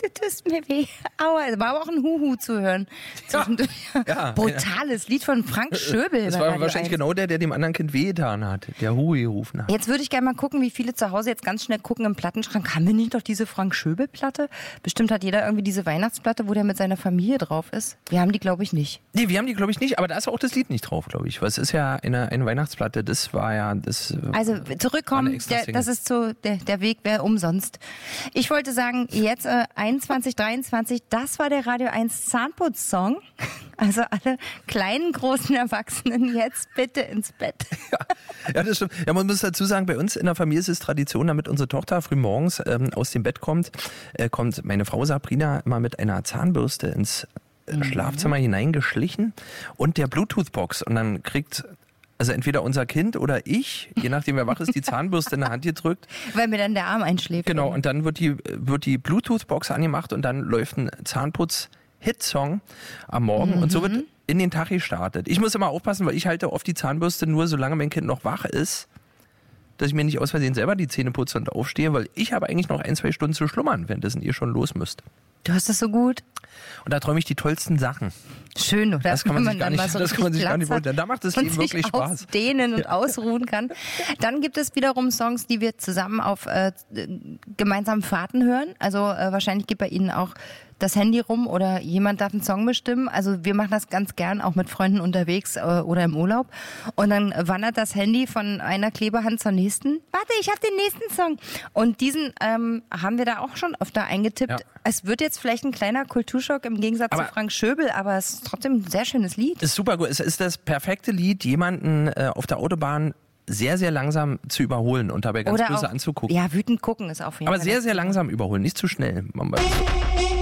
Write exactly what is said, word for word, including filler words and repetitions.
tust mir weh. Aua, es war aber auch ein Huhu zu hören. Ja, ja, brutales Lied von Frank Schöbel. Das war wahrscheinlich genau der, der dem anderen Kind wehgetan hat, der Hui gerufen hat. Jetzt würde ich gerne mal gucken, wie viele zu Hause jetzt ganz schnell gucken im Plattenschrank. Haben wir nicht noch diese Frank Schöbel-Platte? Bestimmt hat jeder irgendwie diese Weihnachtsplatte, wo der mit seiner Familie drauf ist. Wir haben die, glaube ich, nicht. Nee, wir haben die, glaube ich, nicht. Aber da ist auch das Lied nicht drauf, glaube ich. Weil es ist ja eine, eine Weihnachtsplatte. Das war ja das. Also zurückkommen, der, das ist so, der, der Weg wäre umsonst. Ich wollte sagen, jetzt äh, einundzwanzig dreiundzwanzig, das war der Radio eins Zahnputz-Song. Also alle kleinen, großen Erwachsenen jetzt bitte ins Bett. Ja, ja, das stimmt. Ja, man muss dazu sagen, bei uns in der Familie ist es Tradition, damit unsere Tochter früh morgens ähm, aus dem Bett kommt, äh, kommt meine Frau Sabrina immer mit einer Zahnbürste ins äh, Schlafzimmer mhm. hineingeschlichen und der Bluetooth-Box. Und dann kriegt also entweder unser Kind oder ich, je nachdem wer wach ist, die Zahnbürste in der Hand gedrückt. Weil mir dann der Arm einschläft. Genau, und dann wird die, wird die Bluetooth-Box angemacht und dann läuft ein Zahnputz-Hit-Song am Morgen mhm. und so wird in den Tag gestartet. Ich muss immer aufpassen, weil ich halte oft die Zahnbürste nur, solange mein Kind noch wach ist, dass ich mir nicht aus Versehen selber die Zähne putze und aufstehe, weil ich habe eigentlich noch ein, zwei Stunden zu schlummern, währenddessen ihr schon los müsst. Du hast das so gut. Und da träume ich die tollsten Sachen. Schön, oder? Das kann man sich gar nicht, so das kann man sich gar nicht vorstellen. Da macht das Leben wirklich Spaß. Ausdehnen und ja. ausruhen kann. Dann gibt es wiederum Songs, die wir zusammen auf äh, gemeinsamen Fahrten hören. Also äh, wahrscheinlich geht bei Ihnen auch das Handy rum oder jemand darf einen Song bestimmen. Also wir machen das ganz gern auch mit Freunden unterwegs äh, oder im Urlaub. Und dann wandert das Handy von einer Klebehand zur nächsten. Warte, ich habe den nächsten Song. Und diesen ähm, haben wir da auch schon öfter eingetippt. Ja. Es wird jetzt vielleicht ein kleiner Kulturschock im Gegensatz aber zu Frank Schöbel, aber es ist trotzdem ein sehr schönes Lied. Ist super gut. Es ist das perfekte Lied, jemanden äh, auf der Autobahn sehr, sehr langsam zu überholen und dabei ganz Oder böse auch, anzugucken. Ja, wütend gucken ist auf jeden Aber Fall. sehr, sehr langsam überholen, nicht zu schnell.